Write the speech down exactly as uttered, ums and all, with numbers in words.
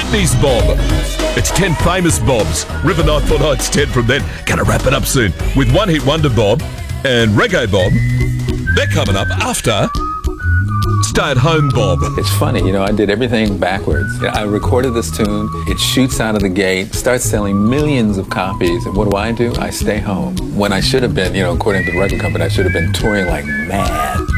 fifties Bob. It's ten famous Bobs. River Night for Nights ten from then. Gonna wrap it up soon with One Hit Wonder Bob and Reggae Bob. They're coming up after Stay at Home Bob. It's funny, you know, I did everything backwards. You know, I recorded this tune, it shoots out of the gate, starts selling millions of copies, and what do I do? I stay home. When I should have been, you know, according to the record company, I should have been touring like mad.